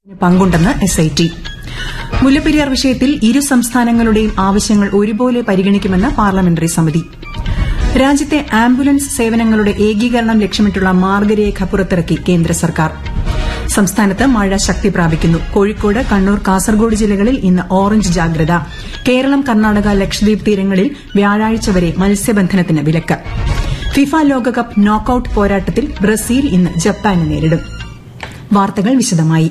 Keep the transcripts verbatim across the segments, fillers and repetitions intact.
പങ്കുണ്ടെന്ന് S I T. Mullaperiyar വിഷയത്തിൽ ഇരു സംസ്ഥാനങ്ങളുടെയും ആവശ്യങ്ങൾ ഒരുപോലെ പരിഗണിക്കുമെന്ന് പാർലമെന്ററി സമിതി. രാജ്യത്തെ ആംബുലൻസ് സേവനങ്ങളുടെ ഏകീകരണം ലക്ഷ്യമിട്ടുള്ള മാർഗ്ഗരേഖ പുറത്തിറക്കി കേന്ദ്ര സർക്കാർ. സംസ്ഥാനത്ത് മഴ ശക്തി പ്രാപിക്കുന്നു. കോഴിക്കോട്, കണ്ണൂർ, കാസർഗോഡ് ജില്ലകളിൽ ഇന്ന് ഓറഞ്ച് ജാഗ്രത. കേരളം, കർണാടക, ലക്ഷദ്വീപ് തീരങ്ങളിൽ വ്യാഴാഴ്ച വരെ മത്സ്യബന്ധനത്തിന് വിലക്ക്. ഫിഫ ലോകകപ്പ് നോക്കൌട്ട് പോരാട്ടത്തിൽ ബ്രസീൽ ഇന്ന് ജപ്പാനെ നേരിടും. വാർത്തകൾ വിശദമായി.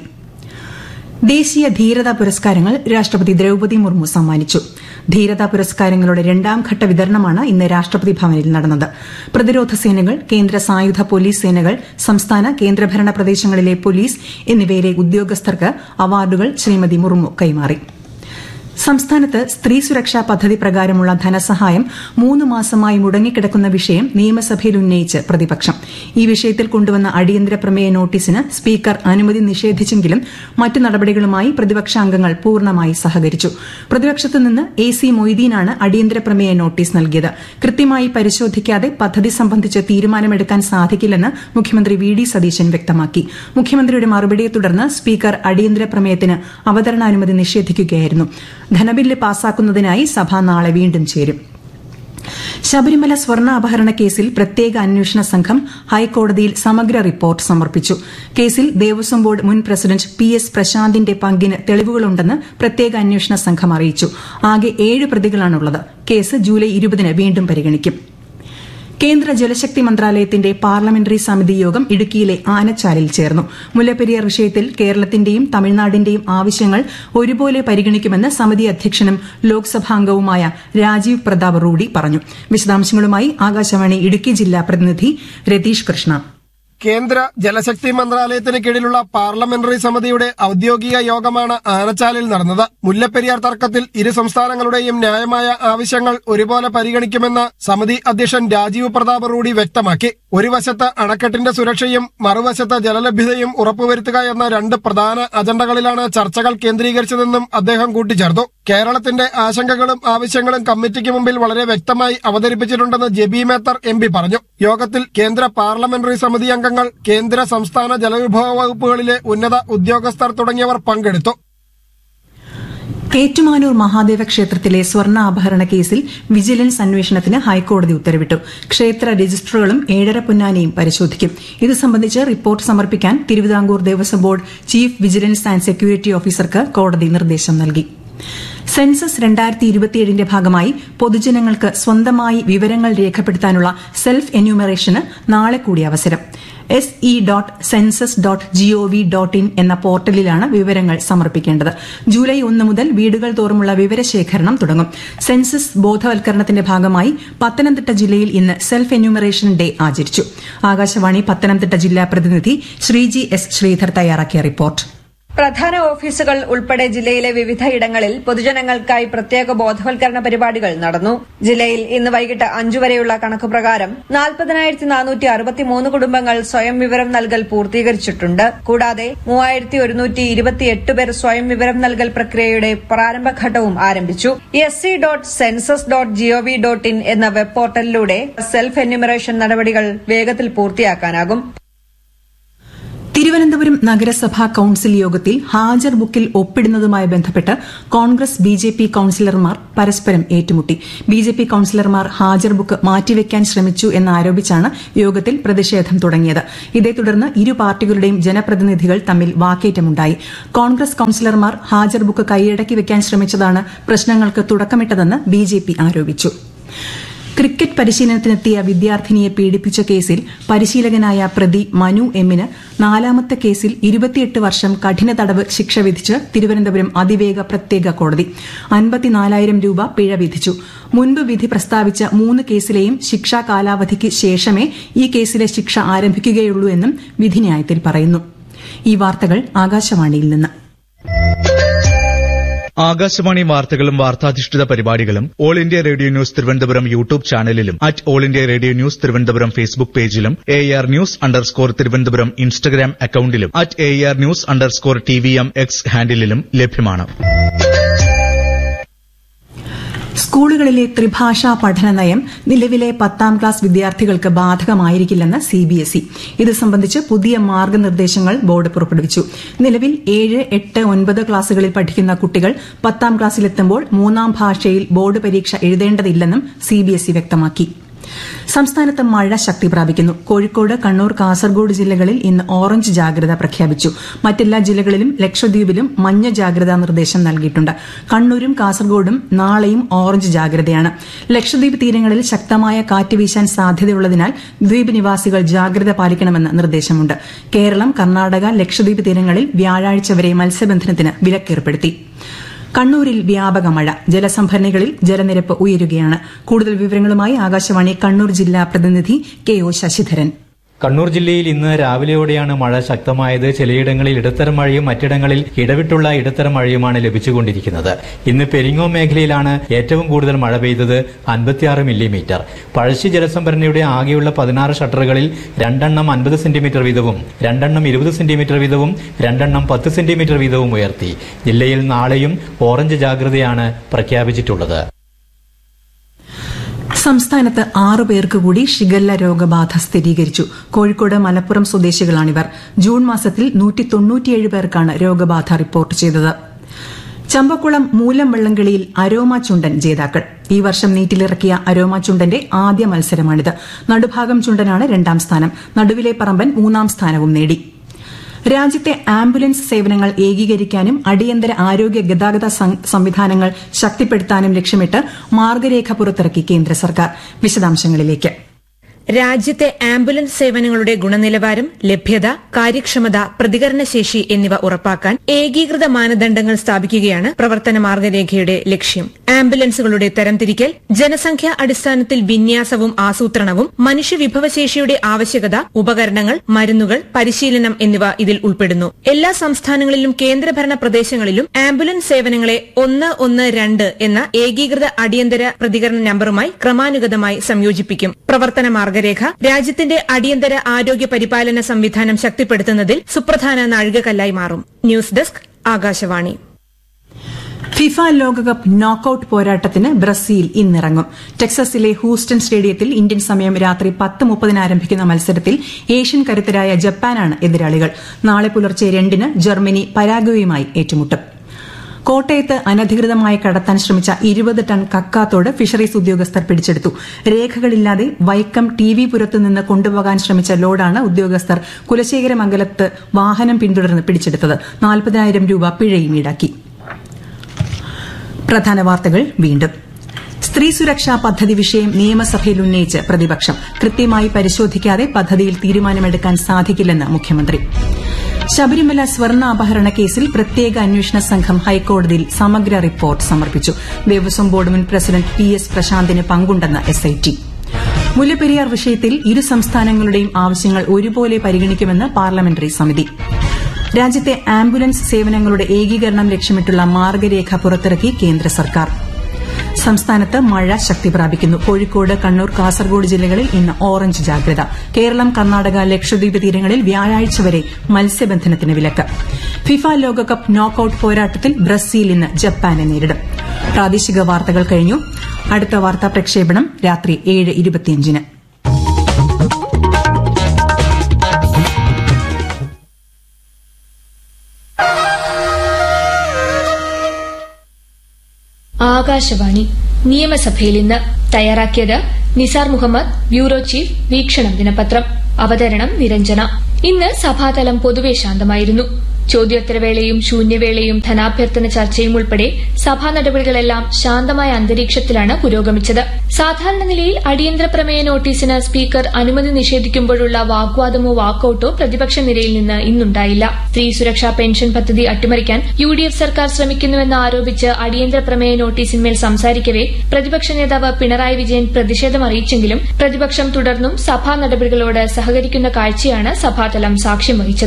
ദേശീയ ധീരതാ പുരസ്കാരങ്ങൾ രാഷ്ട്രപതി ദ്രൌപദി മുർമു സമ്മാനിച്ചു. ധീരതാ പുരസ്കാരങ്ങളുടെ രണ്ടാംഘട്ട വിതരണമാണ് ഇന്ന് രാഷ്ട്രപതി ഭവനിൽ നടന്നത്. പ്രതിരോധ സേനകൾ, കേന്ദ്ര സായുധ പോലീസ് സേനകൾ, സംസ്ഥാന കേന്ദ്രഭരണ പ്രദേശങ്ങളിലെ പോലീസ് എന്നിവയിലെ ഉദ്യോഗസ്ഥർക്ക് അവാർഡുകൾ ശ്രീമതി മുർമു കൈമാറി. സംസ്ഥാനത്ത് സ്ത്രീ സുരക്ഷാ പദ്ധതി പ്രകാരമുള്ള ധനസഹായം മൂന്ന് മാസമായി മുടങ്ങിക്കിടക്കുന്ന വിഷയം നിയമസഭയിൽ ഉന്നയിച്ച് പ്രതിപക്ഷം. ഈ വിഷയത്തിൽ കൊണ്ടുവന്ന അടിയന്തര പ്രമേയ നോട്ടീസിന് സ്പീക്കർ അനുമതി നിഷേധിച്ചെങ്കിലും മറ്റ് നടപടികളുമായി പ്രതിപക്ഷാംഗങ്ങൾ പൂർണ്ണമായി സഹകരിച്ചു. പ്രതിപക്ഷത്തു നിന്ന് എ സി മൊയ്തീനാണ് അടിയന്തര പ്രമേയ നോട്ടീസ് നൽകിയത്. കൃത്യമായി പരിശോധിക്കാതെ പദ്ധതി സംബന്ധിച്ച് തീരുമാനമെടുക്കാൻ സാധിക്കില്ലെന്ന് മുഖ്യമന്ത്രി വി ഡി സതീശൻ വ്യക്തമാക്കി. മുഖ്യമന്ത്രിയുടെ മറുപടിയെ തുടർന്ന് സ്പീക്കർ അടിയന്തര പ്രമേയത്തിന് അവതരണാനുമതി നിഷേധിക്കുകയായിരുന്നു. ധനബില്ല് പാസാക്കുന്നതിനായി സഭ നാളെ വീണ്ടും ചേരും. ശബരിമല സ്വർണ്ണ അപഹരണ കേസിൽ പ്രത്യേക അന്വേഷണ സംഘം ഹൈക്കോടതിയിൽ സമഗ്ര റിപ്പോർട്ട് സമർപ്പിച്ചു. കേസിൽ ദേവസ്വം ബോർഡ് മുൻ പ്രസിഡന്റ് പി എസ് പ്രശാന്തിന്റെ പങ്കിന് തെളിവുകളുണ്ടെന്ന് പ്രത്യേക അന്വേഷണ സംഘം അറിയിച്ചു. ആകെ ഏഴ് പ്രതികളാണുള്ളത്. കേസ് ജൂലൈ ഇരുപതിന് വീണ്ടും പരിഗണിക്കും. കേന്ദ്ര ജലശക്തി മന്ത്രാലയത്തിന്റെ പാർലമെന്ററി സമിതി യോഗം ഇടുക്കിയിലെ ആനച്ചാലിൽ ചേർന്നു. മുല്ലപ്പെരിയാർ വിഷയത്തിൽ കേരളത്തിന്റെയും തമിഴ്നാടിന്റെയും ആവശ്യങ്ങൾ ഒരുപോലെ പരിഗണിക്കുമെന്ന് സമിതി അധ്യക്ഷനും ലോക്സഭാംഗവുമായ രാജീവ് പ്രതാപ് റൂഡി പറഞ്ഞു. വിശദാംശങ്ങളുമായി ആകാശവാണി ഇടുക്കി ജില്ലാ പ്രതിനിധി രതീഷ് കൃഷ്ണ. കേന്ദ്ര ജലശക്തി മന്ത്രാലയത്തിന് കീഴിലുള്ള പാർലമെന്ററി സമിതിയുടെ ഔദ്യോഗിക യോഗമാണ് ആനച്ചാലിൽ നടന്നത്. മുല്ലപ്പെരിയാർ തർക്കത്തിൽ ഇരു സംസ്ഥാനങ്ങളുടെയും ന്യായമായ ആവശ്യങ്ങൾ ഒരുപോലെ പരിഗണിക്കുമെന്ന് സമിതി അധ്യക്ഷൻ രാജീവ് പ്രതാപ് റൂഡി വ്യക്തമാക്കി. ഒരു വശത്ത് അണക്കെട്ടിന്റെ സുരക്ഷയും മറുവശത്ത് ജലലഭ്യതയും ഉറപ്പുവരുത്തുക എന്ന രണ്ട് പ്രധാന അജണ്ടകളിലാണ് ചർച്ചകൾ കേന്ദ്രീകരിച്ചതെന്നും അദ്ദേഹം കൂട്ടിച്ചേർത്തു. കേരളത്തിന്റെ ആശങ്കകളും ആവശ്യങ്ങളും കമ്മിറ്റിക്ക് മുമ്പിൽ വളരെ വ്യക്തമായി അവതരിപ്പിച്ചിട്ടുണ്ടെന്ന് ജെബി മേത്തർ എം പി പറഞ്ഞു. യോഗത്തിൽ കേന്ദ്ര പാർലമെന്ററി സമിതി അംഗങ്ങൾ, കേന്ദ്ര സംസ്ഥാന ജലവിഭവ വകുപ്പുകളിലെ ഉന്നത ഉദ്യോഗസ്ഥർ തുടങ്ങിയവർ പങ്കെടുത്തു. ഏറ്റുമാനൂർ മഹാദേവ ക്ഷേത്രത്തിലെ സ്വർണ്ണ അപഹരണ കേസിൽ വിജിലൻസ് അന്വേഷണത്തിന് ഹൈക്കോടതി ഉത്തരവിട്ടു. ക്ഷേത്ര രജിസ്റ്ററുകളും ഏഴര പൊന്നാനിയും പരിശോധിക്കും. ഇത് സംബന്ധിച്ച് റിപ്പോർട്ട് സമർപ്പിക്കാൻ Thiruvithamkoor Devaswom board chief vigilance and security ഓഫീസർക്ക് കോടതി നിർദ്ദേശം നൽകി. സെൻസസ് രണ്ടായിരത്തി ഇരുപത്തിയേഴിന്റെ ഭാഗമായി പൊതുജനങ്ങൾക്ക് സ്വന്തമായി വിവരങ്ങൾ രേഖപ്പെടുത്താനുള്ള സെൽഫ് എന്യൂമറേഷന് നാളെ കൂടി അവസരം. S E dot census dot G O V dot in എന്ന പോർട്ടലിലാണ് വിവരങ്ങൾ സമർപ്പിക്കേണ്ടത്. ജൂലൈ ഒന്ന് മുതൽ വീടുകൾ തോറുമുള്ള വിവരശേഖരണം തുടങ്ങും. സെൻസസ് ബോധവൽക്കരണത്തിന്റെ ഭാഗമായി പത്തനംതിട്ട ജില്ലയിൽ ഇന്ന് സെൽഫ് എന്യൂമറേഷൻ ഡേ ആചരിച്ചു. ആകാശവാണി പത്തനംതിട്ട ജില്ലാ പ്രതിനിധി ശ്രീജി എസ് ശ്രീധർ തയ്യാറാക്കിയ റിപ്പോർട്ട്. പ്രധാന ഓഫീസുകൾ ഉൾപ്പെടെ ജില്ലയിലെ വിവിധയിടങ്ങളിൽ പൊതുജനങ്ങൾക്കായി പ്രത്യേക ബോധവൽക്കരണ പരിപാടികൾ നടന്നു. ജില്ലയിൽ ഇന്ന് വൈകിട്ട് അഞ്ചു വരെയുള്ള കണക്കുപ്രകാരം നാൽപ്പതിനായിരത്തി നാനൂറ്റി അറുപത്തിമൂന്ന് കുടുംബങ്ങൾ സ്വയം വിവരം നൽകൽ പൂർത്തീകരിച്ചിട്ടുണ്ട്. കൂടാതെ മൂവായിരത്തി ഒരുന്നൂറ്റി ഇരുപത്തിയെട്ട് പേർ സ്വയം വിവരം നൽകൽ പ്രക്രിയയുടെ പ്രാരംഭഘട്ടവും ആരംഭിച്ചു. S C dot census dot G O V dot in എന്ന വെബ് പോർട്ടലിലൂടെ സെൽഫ് എന്യൂമറേഷൻ നടപടികൾ വേഗത്തിൽ പൂർത്തിയാക്കാനാകും. തിരുവനന്തപുരം നഗരസഭാ കൌൺസിൽ യോഗത്തിൽ ഹാജർ ബുക്കിൽ ഒപ്പിടുന്നതുമായി ബന്ധപ്പെട്ട് കോൺഗ്രസ് ബി ജെ പി കൌൺസിലർമാർ പരസ്പരം ഏറ്റുമുട്ടി. ബി ജെ പി കൌൺസിലർമാർ ഹാജർ ബുക്ക് മാറ്റിവെക്കാൻ ശ്രമിച്ചു എന്നാരോപിച്ചാണ് യോഗത്തിൽ പ്രതിഷേധം തുടങ്ങിയത്. ഇതേ തുടർന്ന് ഇരു പാർട്ടികളുടെയും ജനപ്രതിനിധികൾ തമ്മിൽ വാക്കേറ്റമുണ്ടായി. കോൺഗ്രസ് കൌൺസിലർമാർ ഹാജർ ബുക്ക് കൈയടക്കി വെക്കാൻ ശ്രമിച്ചതാണ് പ്രശ്നങ്ങൾക്ക് തുടക്കമിട്ടതെന്ന് ബി ജെ പി ആരോപിച്ചു. ക്രിക്കറ്റ് പരിശീലനത്തിനെത്തിയ വിദ്യാർത്ഥിനിയെ പീഡിപ്പിച്ച കേസിൽ പരിശീലകനായ പ്രതി മനു എമ്മിന് നാലാമത്തെ കേസിൽ ഇരുപത്തിയെട്ട് വർഷം കഠിന തടവ് ശിക്ഷ വിധിച്ച് തിരുവനന്തപുരം അതിവേഗ പ്രത്യേക കോടതി. അൻപത്തിനാലായിരം രൂപ പിഴ വിധിച്ചു. മുൻപ് വിധി പ്രസ്താവിച്ച മൂന്ന് കേസിലെയും ശിക്ഷാ കാലാവധിക്ക് ശേഷമേ ഈ കേസിലെ ശിക്ഷ ആരംഭിക്കുകയുള്ളൂ എന്നും വിധിന്യായത്തിൽ പറയുന്നു. ഈ വാർത്തകൾ ആകാശവാണിയിൽ നിന്ന്. ആകാശവാണി വാർത്തകളും വാർത്താധിഷ്ഠിത പരിപാടികളും all India radio news Thiruvananthapuram YouTube ചാനലിലും at all India radio news Thiruvananthapuram Facebook പേജിലും A R news underscore Thiruvananthapuram Instagram അക്കൌണ്ടിലും at A R news underscore T V M X ഹാൻഡിലും ലഭ്യമാണ്. സ്കൂളുകളിലെ ത്രിഭാഷാ പഠന നയം നിലവിലെ പത്താം ക്ലാസ് വിദ്യാർത്ഥികൾക്ക് ബാധകമായിരിക്കില്ലെന്ന് സിബിഎസ്ഇ. ഇത് സംബന്ധിച്ച് പുതിയ മാർഗ്ഗനിർദ്ദേശങ്ങൾ ബോർഡ് പുറപ്പെടുവിച്ചു. നിലവിൽ ഏഴ് എട്ട് ഒൻപത് ക്ലാസുകളിൽ പഠിക്കുന്ന കുട്ടികൾ പത്താം ക്ലാസ്സിലെത്തുമ്പോൾ മൂന്നാം ഭാഷയിൽ ബോർഡ് പരീക്ഷ എഴുതേണ്ടതില്ലെന്നും സിബിഎസ്ഇ വ്യക്തമാക്കി. സംസ്ഥാനത്ത് മഴ ശക്തി പ്രാപിക്കുന്നു. കോഴിക്കോട്, കണ്ണൂർ, കാസർഗോഡ് ജില്ലകളിൽ ഇന്ന് ഓറഞ്ച് ജാഗ്രത പ്രഖ്യാപിച്ചു. മറ്റെല്ലാ ജില്ലകളിലും ലക്ഷദ്വീപിലും മഞ്ഞ ജാഗ്രതാ നിർദ്ദേശം നൽകിയിട്ടുണ്ട്. കണ്ണൂരും കാസർഗോഡും നാളെയും ഓറഞ്ച് ജാഗ്രതയാണ്. ലക്ഷദ്വീപ് തീരങ്ങളിൽ ശക്തമായ കാറ്റ് വീശാൻ സാധ്യതയുള്ളതിനാൽ ദ്വീപ് നിവാസികൾ ജാഗ്രത പാലിക്കണമെന്ന് നിർദ്ദേശമുണ്ട്. കേരളം, കർണാടക, ലക്ഷദ്വീപ് തീരങ്ങളിൽ വ്യാഴാഴ്ച വരെ മത്സ്യബന്ധനത്തിന് വിലക്കേർപ്പെടുത്തി. കണ്ണൂരിൽ വ്യാപക മഴ. ജലസംഭരണികളിൽ ജലനിരപ്പ് ഉയരുകയാണ്. കൂടുതൽ വിവരങ്ങളുമായി ആകാശവാണി കണ്ണൂർ ജില്ലാ പ്രതിനിധി കെ ഒ ശശിധരൻ. കണ്ണൂർ ജില്ലയിൽ ഇന്ന് രാവിലെയോടെയാണ് മഴ ശക്തമായത്. ചിലയിടങ്ങളിൽ ഇടത്തരം മഴയും മറ്റിടങ്ങളിൽ ഇടവിട്ടുള്ള ഇടത്തരം മഴയുമാണ് ലഭിച്ചുകൊണ്ടിരിക്കുന്നത്. ഇന്ന് പെരിങ്ങോം മേഖലയിലാണ് ഏറ്റവും കൂടുതൽ മഴ പെയ്തത്, അൻപത്തിയാറ് മില്ലിമീറ്റർ. പഴശ്ശി ജലസംഭരണിയുടെ ആകെയുള്ള പതിനാറ് ഷട്ടറുകളിൽ രണ്ടെണ്ണം അൻപത് സെന്റിമീറ്റർ വീതവും രണ്ടെണ്ണം ഇരുപത് സെന്റിമീറ്റർ വീതവും രണ്ടെണ്ണം പത്ത് സെന്റിമീറ്റർ വീതവും ഉയർത്തി. ജില്ലയിൽ നാളെയും ഓറഞ്ച് ജാഗ്രതയാണ് പ്രഖ്യാപിച്ചിട്ടുള്ളത്. സംസ്ഥാനത്ത് ആറു പേർക്ക് കൂടി ഷിഗല്ല രോഗബാധ സ്ഥിരീകരിച്ചു. കോഴിക്കോട്, മലപ്പുറം സ്വദേശികളാണിവർ. ജൂൺ മാസത്തിൽ നൂറ്റി തൊണ്ണൂറ്റിയേഴ് പേർക്കാണ് രോഗബാധ റിപ്പോർട്ട് ചെയ്തത്. ചമ്പക്കുളം മൂലം വള്ളംകളിയിൽ അരോമ ചുണ്ടൻ ജേതാക്കൾ. ഈ വർഷം നീറ്റിലിറക്കിയ അരോമ ചുണ്ടന്റെ ആദ്യ മത്സരമാണിത്. നടുഭാഗം ചുണ്ടനാണ് രണ്ടാം സ്ഥാനം. നടുവിലെ പറമ്പൻ മൂന്നാം സ്ഥാനവും നേടി. രാജ്യത്തെ ആംബുലൻസ് സേവനങ്ങൾ ഏകീകരിക്കാനും അടിയന്തര ആരോഗ്യ ഗതാഗത സംവിധാനങ്ങൾ ശക്തിപ്പെടുത്താനും ലക്ഷ്യമിട്ട് മാർഗരേഖ പുറത്തിറക്കി കേന്ദ്ര സർക്കാർ. വിശദാംശങ്ങളിലേക്ക്. രാജ്യത്തെ ആംബുലൻസ് സേവനങ്ങളുടെ ഗുണനിലവാരം, ലഭ്യത, കാര്യക്ഷമത, പ്രതികരണശേഷി എന്നിവ ഉറപ്പാക്കാൻ ഏകീകൃത മാനദണ്ഡങ്ങൾ സ്ഥാപിക്കുകയാണ് പ്രവർത്തന മാർഗരേഖയുടെ ലക്ഷ്യം. ആംബുലൻസുകളുടെ തരംതിരിക്കൽ, ജനസംഖ്യാ അടിസ്ഥാനത്തിൽ വിന്യാസവും ആസൂത്രണവും, മനുഷ്യവിഭവശേഷിയുടെ ആവശ്യകത, ഉപകരണങ്ങൾ, മരുന്നുകൾ, പരിശീലനം എന്നിവ ഇതിൽ ഉൾപ്പെടുന്നു. എല്ലാ സംസ്ഥാനങ്ങളിലും കേന്ദ്രഭരണ പ്രദേശങ്ങളിലും ആംബുലൻസ് സേവനങ്ങളെ ഒന്ന് ഒന്ന് രണ്ട് എന്ന ഏകീകൃത അടിയന്തര പ്രതികരണ നമ്പറുമായി ക്രമാനുഗതമായി സംയോജിപ്പിക്കും. പ്രവർത്തന മാർഗരേഖ രാജ്യത്തിന്റെ അടിയന്തര ആരോഗ്യ പരിപാലന സംവിധാനം ശക്തിപ്പെടുത്തുന്നതിൽ സുപ്രധാന നാഴികക്കല്ലായി മാറും. News desk, Akashvani. ഫിഫ ലോകകപ്പ് നോക്കൌട്ട് പോരാട്ടത്തിന് ബ്രസീൽ ഇന്നിറങ്ങും. ടെക്സസിലെ ഹൂസ്റ്റൺ സ്റ്റേഡിയത്തിൽ ഇന്ത്യൻ സമയം രാത്രി പത്ത് മുപ്പതിന് ആരംഭിക്കുന്ന മത്സരത്തിൽ ഏഷ്യൻ കരുത്തരായ ജപ്പാനാണ് എതിരാളികൾ. നാളെ പുലർച്ചെ രണ്ടിന് ജർമ്മനി പരാഗ്വേയുമായി ഏറ്റുമുട്ടും. കോട്ടയത്ത് അനധികൃതമായി കടത്താൻ ശ്രമിച്ച ഇരുപത് ടൺ കക്കാത്തോട് ഫിഷറീസ് ഉദ്യോഗസ്ഥർ പിടിച്ചെടുത്തു. രേഖകളില്ലാതെ വൈക്കം ടി വി പുരത്ത് നിന്ന് കൊണ്ടുപോകാൻ ശ്രമിച്ച ലോഡാണ് ഉദ്യോഗസ്ഥർ കുലശേഖരമംഗലത്ത് വാഹനം പിന്തുടർന്ന് പിടിച്ചെടുത്തത്. നാൽപ്പതിനായിരം രൂപ പിഴയും ഈടാക്കി. പ്രധാന വാർത്തകൾ വീണ്ടും. സ്ത്രീ സുരക്ഷാ പദ്ധതി വിഷയം നിയമസഭയിൽ ഉന്നയിച്ച് പ്രതിപക്ഷം. കൃത്യമായി പരിശോധിക്കാതെ പദ്ധതിയിൽ തീരുമാനമെടുക്കാൻ സാധിക്കില്ലെന്ന് മുഖ്യമന്ത്രി. ശബരിമല സ്വർണ്ണ അപഹരണ കേസിൽ പ്രത്യേക അന്വേഷണ സംഘം ഹൈക്കോടതിയിൽ സമഗ്ര റിപ്പോർട്ട് സമർപ്പിച്ചു. ദേവസ്വം ബോർഡ് മുൻ പ്രസിഡന്റ് പി എസ് പ്രശാന്തിന് പങ്കുണ്ടെന്ന് എസ് ഐ ടി. മുല്ലപ്പെരിയാർ വിഷയത്തിൽ ഇരു സംസ്ഥാനങ്ങളുടെയും ആവശ്യങ്ങൾ ഒരുപോലെ പരിഗണിക്കുമെന്ന് പാർലമെന്ററി സമിതി. രാജ്യത്തെ ആംബുലൻസ് സേവനങ്ങളുടെ ഏകീകരണം ലക്ഷ്യമിട്ടുള്ള മാർഗരേഖ പുറത്തിറക്കി കേന്ദ്ര സർക്കാർ. സംസ്ഥാനത്ത് മഴ ശക്തി പ്രാപിക്കുന്നു. കോഴിക്കോട്, കണ്ണൂർ, കാസർഗോഡ് ജില്ലകളിൽ ഇന്ന് ഓറഞ്ച് ജാഗ്രത. കേരളം, കർണാടക, ലക്ഷദ്വീപ് തീരങ്ങളിൽ വ്യാഴാഴ്ച വരെ മത്സ്യബന്ധനത്തിന് വിലക്ക്. ഫിഫ ലോകകപ്പ് നോക്കൌട്ട് പോരാട്ടത്തിൽ ബ്രസീൽ ഇന്ന് ജപ്പാനെ നേരിടും. പ്രാദേശിക വാർത്തകൾ കഴിഞ്ഞു. അടുത്ത വാർത്താ പ്രക്ഷേപണം രാത്രി ഏഴ് ഇരുപത്തിയഞ്ചിന്. ആകാശവാണി. നിയമസഭയിൽ ഇന്ന് തയ്യാറാക്കിയത് നിസാർ മുഹമ്മദ്, ബ്യൂറോ ചീഫ്, വീക്ഷണം ദിനപത്രം. അവതരണം നിരഞ്ജന. ഇന്ന് സഭാതലം പൊതുവെ ശാന്തമായിരുന്നു. ചോദ്യോത്തരവേളയും ശൂന്യവേളയും ധനാഭ്യർത്ഥന ചർച്ചയും ഉൾപ്പെടെ സഭാ നടപടികളെല്ലാം ശാന്തമായ അന്തരീക്ഷത്തിലാണ് പുരോഗമിച്ചത്. സാധാരണ നിലയിൽ അടിയന്തര പ്രമേയ നോട്ടീസിന് സ്പീക്കർ അനുമതി നിഷേധിക്കുമ്പോഴുള്ള വാഗ്വാദമോ വാക്കൌട്ടോ പ്രതിപക്ഷ നിരയിൽ നിന്ന് ഇന്നുണ്ടായില്ല. സ്ത്രീ സുരക്ഷാ പെൻഷൻ പദ്ധതി അട്ടിമറിക്കാൻ യു ഡി എഫ് സർക്കാർ ശ്രമിക്കുന്നുവെന്ന് ആരോപിച്ച് അടിയന്തര പ്രമേയ നോട്ടീസിന്മേൽ സംസാരിക്കവെ പ്രതിപക്ഷ നേതാവ് പിണറായി വിജയൻ പ്രതിഷേധം അറിയിച്ചെങ്കിലും പ്രതിപക്ഷം തുടർന്നും സഭാ നടപടികളോട് സഹകരിക്കുന്ന കാഴ്ചയാണ് സഭാതലം സാക്ഷ്യം വഹിച്ചത്.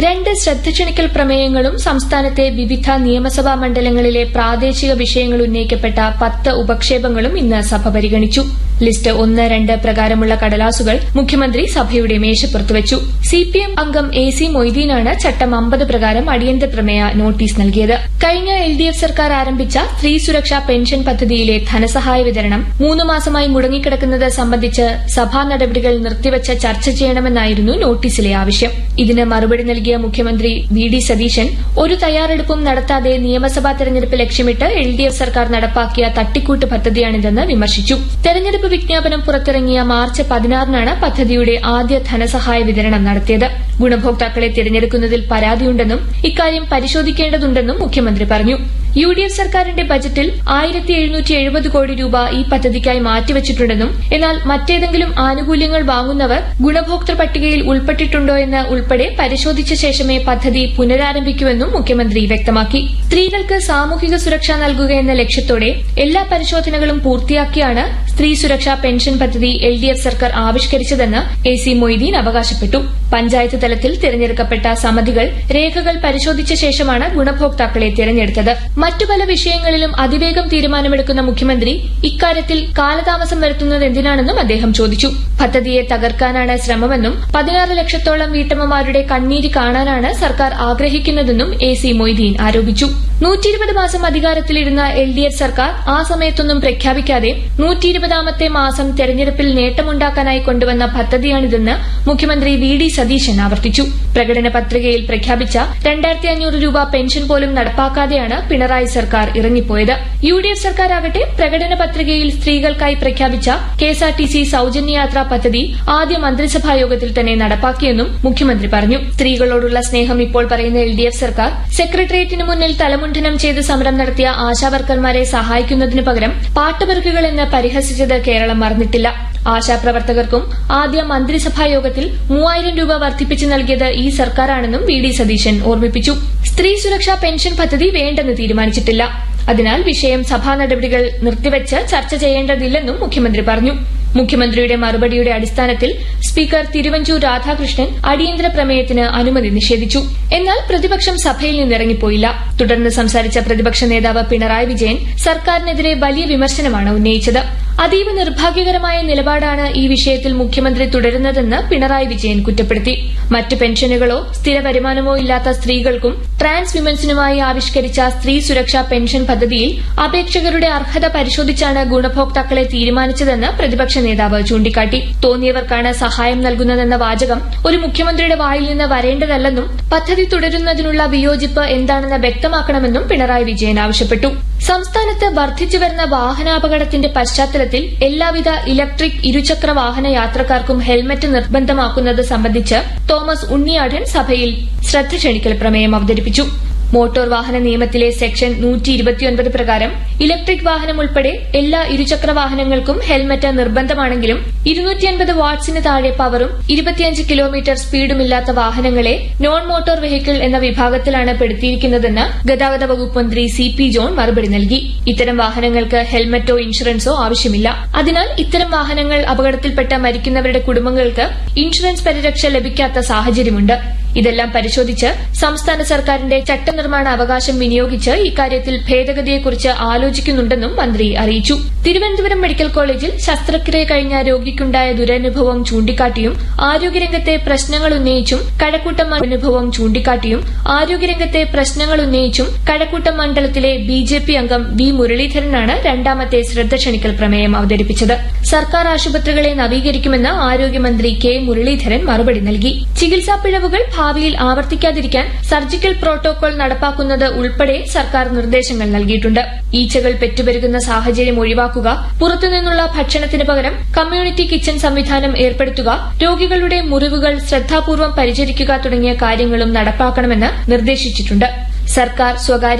രണ്ട് ശ്രദ്ധ ക്ഷണിക്കൽ പ്രമേയങ്ങളും സംസ്ഥാനത്തെ വിവിധ നിയമസഭാ മണ്ഡലങ്ങളിലെ പ്രാദേശിക വിഷയങ്ങൾ ഉന്നയിക്കപ്പെട്ട പത്ത് ഉപക്ഷേപങ്ങളും ഇന്ന് സഭ പരിഗണിച്ചു. ലിസ്റ്റ് ഒന്ന് രണ്ട് പ്രകാരമുള്ള കടലാസുകൾ മുഖ്യമന്ത്രി സഭയുടെ മേശപ്പുറത്ത് വെച്ചു. സിപിഎം അംഗം എ സി മൊയ്തീനാണ് ചട്ടം അമ്പത് പ്രകാരം അടിയന്തര പ്രമേയ നോട്ടീസ് നൽകിയത്. കഴിഞ്ഞ എൽ ഡി എഫ് സർക്കാർ ആരംഭിച്ച സ്ത്രീ സുരക്ഷാ പെൻഷൻ പദ്ധതിയിലെ ധനസഹായ വിതരണം മൂന്ന് മാസമായി മുടങ്ങിക്കിടക്കുന്നത് സംബന്ധിച്ച് സഭാ നടപടികൾ നിർത്തിവച്ച് ചർച്ച ചെയ്യണമെന്നായിരുന്നു നോട്ടീസിലെ ആവശ്യം. ഇതിന് മറുപടി നൽകിയ മുഖ്യമന്ത്രി വി ഡി സതീശൻ ഒരു തയ്യാറെടുപ്പും നടത്താതെ നിയമസഭാ തെരഞ്ഞെടുപ്പ് ലക്ഷ്യമിട്ട് എൽ ഡി എഫ് സർക്കാർ നടപ്പാക്കിയ തട്ടിക്കൂട്ട് പദ്ധതിയാണിതെന്ന് വിമർശിച്ചു. തെരഞ്ഞെടുപ്പ് വിജ്ഞാപനം പുറത്തിറങ്ങിയ മാർച്ച് പതിനാറിനാണ് പദ്ധതിയുടെ ആദ്യ ധനസഹായ വിതരണം നടത്തിയത്. ഗുണഭോക്താക്കളെ തിരഞ്ഞെടുക്കുന്നതിൽ പരാതിയുണ്ടെന്നും ഇക്കാര്യം പരിശോധിക്കേണ്ടതുണ്ടെന്നും മുഖ്യമന്ത്രി പറഞ്ഞു. യു ഡി എഫ് സർക്കാരിന്റെ ബജറ്റിൽ ആയിരത്തി എഴുന്നൂറ്റി എഴുപത് കോടി രൂപ ഈ പദ്ധതിക്കായി മാറ്റിവച്ചിട്ടുണ്ടെന്നും എന്നാൽ മറ്റേതെങ്കിലും ആനുകൂല്യങ്ങൾ വാങ്ങുന്നവർ ഗുണഭോക്തൃ പട്ടികയിൽ ഉൾപ്പെട്ടിട്ടുണ്ടോ എന്ന് ഉൾപ്പെടെ പരിശോധിച്ച ശേഷമേ പദ്ധതി പുനരാരംഭിക്കൂവെന്നും മുഖ്യമന്ത്രി വ്യക്തമാക്കി. സ്ത്രീകൾക്ക് സാമൂഹിക സുരക്ഷ നൽകുക എന്ന ലക്ഷ്യത്തോടെ എല്ലാ പരിശോധനകളും പൂർത്തിയാക്കിയാണ് സ്ത്രീ സുരക്ഷാ പെൻഷൻ പദ്ധതി എൽ ഡി എഫ് സർക്കാർ ആവിഷ്കരിച്ചതെന്ന് എ സി മൊയ്തീൻ അവകാശപ്പെട്ടു. പഞ്ചായത്ത് തലത്തിൽ തിരഞ്ഞെടുക്കപ്പെട്ട സമിതികൾ രേഖകൾ പരിശോധിച്ച ശേഷമാണ് ഗുണഭോക്താക്കളെ തിരഞ്ഞെടുത്തത്. മറ്റു പല വിഷയങ്ങളിലും അതിവേഗം തീരുമാനമെടുക്കുന്ന മുഖ്യമന്ത്രി ഇക്കാര്യത്തിൽ കാലതാമസം വരുത്തുന്നത് എന്തിനാണെന്നും അദ്ദേഹം ചോദിച്ചു. പദ്ധതിയെ തകർക്കാനാണ് ശ്രമമെന്നും പതിനാറ് ലക്ഷത്തോളം വീട്ടമ്മമാരുടെ കണ്ണീര് കാണാനാണ് സർക്കാർ ആഗ്രഹിക്കുന്നതെന്നും എ സി മൊയ്തീൻ ആരോപിച്ചു. നൂറ്റിയിരുപത് മാസം അധികാരത്തിലിരുന്ന എൽ ഡി എഫ് സർക്കാർ ആ സമയത്തൊന്നും പ്രഖ്യാപിക്കാതെ നൂറ്റിയിരുപതാമത്തെ മാസം തെരഞ്ഞെടുപ്പിൽ നേട്ടമുണ്ടാക്കാനായി കൊണ്ടുവന്ന പദ്ധതിയാണിതെന്ന് മുഖ്യമന്ത്രി വി ഡി സതീശൻ ആവർത്തിച്ചു. പ്രകടന പത്രികയിൽ പ്രഖ്യാപിച്ച രണ്ടായിരത്തി അഞ്ഞൂറ് രൂപ പെൻഷൻ പോലും നടപ്പാക്കാതെയാണ് പിണറായി സർക്കാർ ഇറങ്ങിപ്പോയത്. യു ഡി എഫ് സർക്കാരാകട്ടെ പ്രകടന പത്രികയിൽ സ്ത്രീകൾക്കായി പ്രഖ്യാപിച്ച കെഎസ്ആർടിസി സൌജന്യയാത്രാ പദ്ധതി ആദ്യ മന്ത്രിസഭാ യോഗത്തിൽ തന്നെ നടപ്പാക്കിയെന്നും മുഖ്യമന്ത്രി പറഞ്ഞു. സ്ത്രീകളോടുള്ള സ്നേഹം ഇപ്പോൾ പറയുന്ന എൽ ഡി എഫ് സർക്കാർ സെക്രട്ടേറിയറ്റിന് മുന്നിൽ തലമുണ്ഠനം ചെയ്ത് സമരം നടത്തിയ ആശാവർക്കർമാരെ സഹായിക്കുന്നതിനു പകരം പാട്ടുപെറുക്കുകൾ എന്ന് പരിഹസിച്ചത് കേരളം മറന്നിട്ടില്ല. ആശാപ്രവർത്തകർക്കും ആദ്യ മന്ത്രിസഭാ യോഗത്തിൽ മൂവായിരം രൂപ വർദ്ധിപ്പിച്ച് നൽകിയത് ഈ സർക്കാരാണെന്നും വി ഡി സതീശൻ ഓർമ്മിപ്പിച്ചു. സ്ത്രീ സുരക്ഷാ പെൻഷൻ പദ്ധതി വേണ്ടെന്ന് തീരുമാനിച്ചിട്ടില്ല. അതിനാൽ വിഷയം സഭാ നടപടികൾ നിർത്തിവച്ച് ചർച്ച ചെയ്യേണ്ടതില്ലെന്നും മുഖ്യമന്ത്രി പറഞ്ഞു. മുഖ്യമന്ത്രിയുടെ മറുപടിയുടെ അടിസ്ഥാനത്തിൽ സ്പീക്കർ തിരുവഞ്ചൂർ രാധാകൃഷ്ണൻ അടിയന്തര പ്രമേയത്തിന് അനുമതി നിഷേധിച്ചു. എന്നാൽ പ്രതിപക്ഷം സഭയിൽ നിന്നിറങ്ങിപ്പോയില്ല. തുടർന്ന് സംസാരിച്ച പ്രതിപക്ഷ നേതാവ് പിണറായി വിജയൻ സർക്കാരിനെതിരെ വലിയ വിമർശനമാണ് ഉന്നയിച്ചത്. അതീവ നിർഭാഗ്യകരമായ നിലപാടാണ് ഈ വിഷയത്തിൽ മുഖ്യമന്ത്രി തുടരുന്നതെന്ന് പിണറായി വിജയൻ കുറ്റപ്പെടുത്തി. മറ്റ് പെൻഷനുകളോ സ്ഥിര വരുമാനമോ ഇല്ലാത്ത സ്ത്രീകൾക്കും ട്രാൻസ് വിമൻസിനുമായി ആവിഷ്കരിച്ച സ്ത്രീ സുരക്ഷാ പെൻഷൻ പദ്ധതിയിൽ അപേക്ഷകരുടെ അർഹത പരിശോധിച്ചാണ് ഗുണഭോക്താക്കളെ തീരുമാനിച്ചതെന്ന് പ്രതിപക്ഷ നേതാവ് ചൂണ്ടിക്കാട്ടി. തോന്നിയവർക്കാണ് സഹായം നൽകുന്നതെന്ന വാചകം ഒരു മുഖ്യമന്ത്രിയുടെ വായിൽ നിന്ന് വരേണ്ടതല്ലെന്നും പദ്ധതി തുടരുന്നതിനുള്ള വിയോജിപ്പ് എന്താണെന്ന് വ്യക്തമാക്കണമെന്നും പിണറായി വിജയൻ ആവശ്യപ്പെട്ടു. സംസ്ഥാനത്ത് വർദ്ധിച്ചുവരുന്ന വാഹനാപകടത്തിന്റെ പശ്ചാത്തലത്തിൽ എല്ലാവിധ ഇലക്ട്രിക് ഇരുചക്ര വാഹന യാത്രക്കാർക്കും ഹെൽമറ്റ് നിർബന്ധമാക്കുന്നത് സംബന്ധിച്ച് തോമസ് ഉണ്ണിയാടൻ സഭയിൽ ശ്രദ്ധ ക്ഷണിക്കൽ പ്രമേയം അവതരിപ്പിച്ചു. മോട്ടോർ വാഹന നിയമത്തിലെ സെക്ഷൻ നൂറ്റി ഇരുപത്തിയൊൻപത് പ്രകാരം ഇലക്ട്രിക് വാഹനം ഉൾപ്പെടെ എല്ലാ ഇരുചക്ര വാഹനങ്ങൾക്കും ഹെൽമറ്റ് നിർബന്ധമാണെങ്കിലും ഇരുന്നൂറ്റി അൻപത് വാട്ട്സിന് താഴെ പവറും ഇരുപത്തിയഞ്ച് കിലോമീറ്റർ സ്പീഡുമില്ലാത്ത വാഹനങ്ങളെ നോൺ മോട്ടോർ വെഹിക്കിൾ എന്ന വിഭാഗത്തിലാണ് പെടുത്തിയിരിക്കുന്നതെന്ന് ഗതാഗത വകുപ്പ് മന്ത്രി സി പി ജോൺ മറുപടി നൽകി. ഇത്തരം വാഹനങ്ങൾക്ക് ഹെൽമറ്റോ ഇൻഷുറൻസോ ആവശ്യമില്ല. അതിനാൽ ഇത്തരം വാഹനങ്ങൾ അപകടത്തിൽപ്പെട്ട് മരിക്കുന്നവരുടെ കുടുംബങ്ങൾക്ക് ഇൻഷുറൻസ് പരിരക്ഷ ലഭിക്കാത്ത സാഹചര്യമുണ്ട്. ഇതെല്ലാം പരിശോധിച്ച് സംസ്ഥാന സർക്കാരിന്റെ ചട്ടനിർമ്മാണ അവകാശം വിനിയോഗിച്ച് ഇക്കാര്യത്തിൽ ഭേദഗതിയെക്കുറിച്ച് ആലോചിക്കുന്നുണ്ടെന്നും മന്ത്രി അറിയിച്ചു. തിരുവനന്തപുരം മെഡിക്കൽ കോളേജിൽ ശസ്ത്രക്രിയ കഴിഞ്ഞ രോഗിക്കുണ്ടായ ദുരനുഭവം ചൂണ്ടിക്കാട്ടിയും ആരോഗ്യരംഗത്തെ പ്രശ്നങ്ങൾ ഉന്നയിച്ചും കഴക്കൂട്ടം അനുഭവം ചൂണ്ടിക്കാട്ടിയും ആരോഗ്യരംഗത്തെ പ്രശ്നങ്ങൾ ഉന്നയിച്ചും കഴക്കൂട്ടം മണ്ഡലത്തിലെ ബി ജെ പി അംഗം വി മുരളീധരനാണ് രണ്ടാമത്തെ ശ്രദ്ധ ക്ഷണിക്കൽ പ്രമേയം അവതരിപ്പിച്ചത്. സർക്കാർ ആശുപത്രികളെ നവീകരിക്കുമെന്ന് ആരോഗ്യമന്ത്രി കെ മുരളീധരൻ മറുപടി നൽകി. ചികിത്സാ പിഴവുകൾ ഭാവിയിൽ ആവർത്തിക്കാതിരിക്കാൻ സർജിക്കൽ പ്രോട്ടോകോൾ നടപ്പാക്കുന്നത് ഉൾപ്പെടെ സർക്കാർ നിർദ്ദേശങ്ങൾ നൽകിയിട്ടുണ്ട്. ഈച്ചകൾ പെറ്റുപെരുകുന്ന സാഹചര്യം ഒഴിവാക്കുക, പുറത്തുനിന്നുള്ള ഭക്ഷണത്തിന് പകരം കമ്മ്യൂണിറ്റി കിച്ചൺ സംവിധാനം ഏർപ്പെടുത്തുക, രോഗികളുടെ മുറിവുകൾ ശ്രദ്ധാപൂർവ്വം പരിചരിക്കുക തുടങ്ങിയ കാര്യങ്ങളും നടപ്പാക്കണമെന്ന് നിർദ്ദേശിച്ചിട്ടുണ്ട്. സർക്കാർ സ്വകാര്യ